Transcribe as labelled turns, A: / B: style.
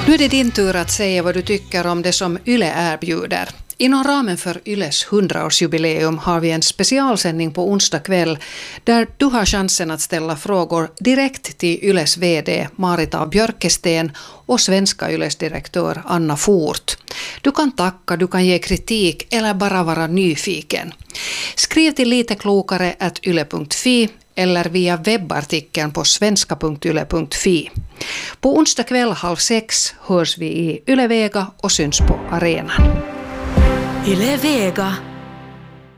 A: Nu är det din tur att säga vad du tycker om det som Yle erbjuder. Inom ramen för Yles 100-årsjubileum har vi en specialsändning på onsdag kväll där du har chansen att ställa frågor direkt till Yles vd Marita Björkesten och svenska Yles direktör Anna Fort. Du kan tacka, du kan ge kritik eller bara vara nyfiken. Skriv till liteklokare@yle.fi eller via webbartikeln på svenska.yle.fi. På onsdag kväll 5:30 hörs vi i Yle Vega och syns på arenan.
B: Yle Vega.